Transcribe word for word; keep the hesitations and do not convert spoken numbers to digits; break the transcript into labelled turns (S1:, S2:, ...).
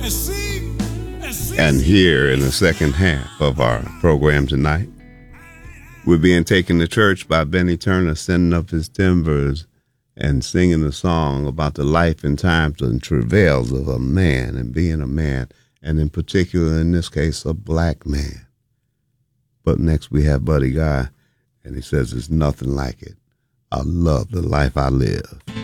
S1: And here in the second half of our program tonight, we're being taken to church by Benny Turner, sending up his timbers and singing a song about the life and times and travails of a man and being a man, and in particular, in this case, a black man. But next we have Buddy Guy, and he says, "There's nothing like it. I love the life I live."